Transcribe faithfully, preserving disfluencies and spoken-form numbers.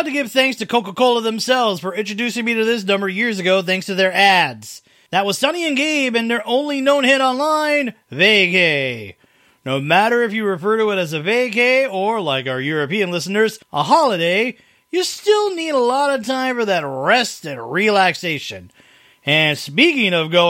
got to give thanks to Coca-Cola themselves for introducing me to this number years ago thanks to their ads. That was Sonny and Gabe and their only known hit online, Vacay. No matter if you refer to it as a vacay or, like our European listeners, a holiday, you still need a lot of time for that rest and relaxation. And speaking of going